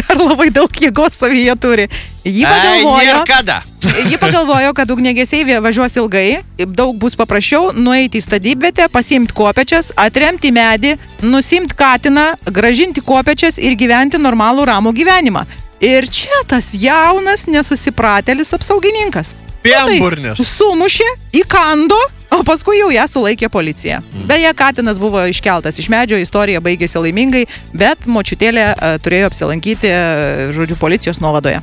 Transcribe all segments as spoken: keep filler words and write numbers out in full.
ar labai daug jėgos savyje turi. Ji pagalvojo, ji pagalvojo, kad ugniagesiai važiuos ilgai, daug bus paprasčiau nueiti į statybvietę, pasiimti kopečias, atremti medį, nusimti katiną, gražinti kopečias ir gyventi normalų ramų gyvenimą. Ir čia tas jaunas nesusipratėlis apsaugininkas. Piemburnis. Sumušė, įkando, o paskui jau ją sulaikė policija. Beje, katinas buvo iškeltas iš medžio, istorija baigėsi laimingai, bet močiutėlė uh, turėjo apsilankyti, uh, žodžiu, policijos nuovadoje.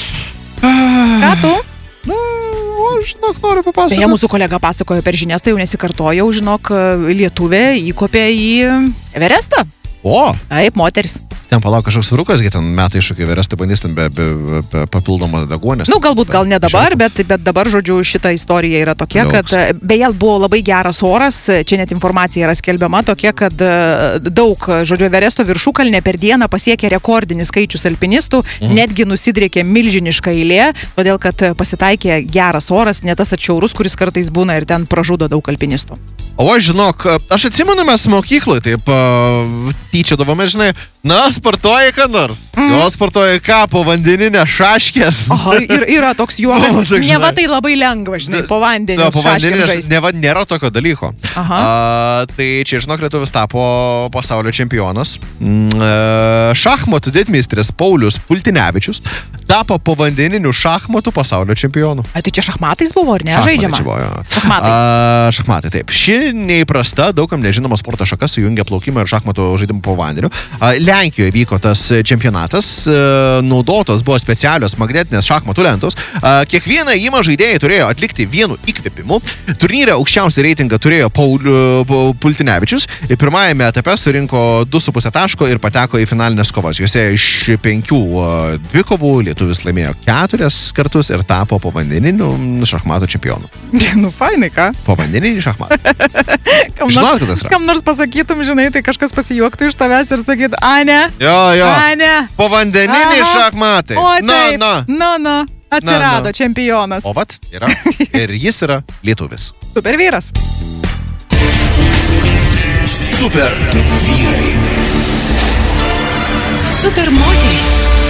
Ką tu? Na, aš, žinok, noriu papasakoti. Beje, mūsų kolega pasakojo per žinias, tai jau nesikartojau, žinok, lietuvė įkopė į Everestą. O? Taip, moteris. Ten palauk kažkoks vyrukas, ten metai iššūkį Everestą bandys ten be, be, be papildomą deguonės. Nu, galbūt gal ne dabar, bet, bet dabar, žodžiu, šita istorija yra tokia, Jauks. kad beje, buvo labai geras oras, čia net informacija yra skelbiama tokia, kad daug, žodžiu, Everesto viršukalnė per dieną pasiekė rekordinį skaičius alpinistų, mhm. netgi nusidriekė milžiniška eilė, todėl kad pasitaikė geras oras, ne tas atšiaurus, kuris kartais būna ir ten pražudo daug alpinistų. O aš žinok, aš atsimenu mes mokyklai, taip, tyčia davome, žinai, na, sportuoji ką nors. Mm. Jo sportuoji ką, po vandeninę šaškės. Aha, ir yra toks juokas. O, tai, neva tai labai lengva, žinai, po vandenį šaškėm žaisti. Neva nėra tokio dalyko. Aha. A, tai čia, žinok, lietuvis tapo pasaulio čempionas. Mm, šachmatų didmeistris Paulius Pultinevičius tapo po vandeninių šachmatų pasaulio čempionu. A, tai čia šachmatais buvo, ar ne? Šachmatai Žaidžiama? Čia buvo, jo. Šachmatai. A, šachmatai, taip. Ši neįprasta, daugam nežinoma sporto šaka sujungia plaukimą ir šachmatų žaidimą po vandeniu. Lenkijoje vyko tas čempionatas, naudotos buvo specialios magnetinės šachmatų lentos. Kiekvieną įmą žaidėjai turėjo atlikti vienu įkvėpimu. Turnyre aukščiausią reitingą turėjo Paul, Pultinevičius. Pirmajame etape surinko du su puse taško ir pateko į finalinės kovas. Juose iš penkių dvikovų lietuvis laimėjo keturias kartus ir tapo povandeniniu šachmatų čempionu. Nu, fainai, ką? Povandeninį šachmatą. Kam, Žinot, kas yra? Kam nors pasakytum, žinai, tai kažkas pasijuoktų iš tavęs ir sakyt, a ne? Jo, jo. A ne? Povandeniniai šachmatai. O, no, taip. no. No, no. Atsirado no, no. čempionas. O vat, yra. Ir jis yra lietuvis. Super vyras. Super vyrai. Super moterys.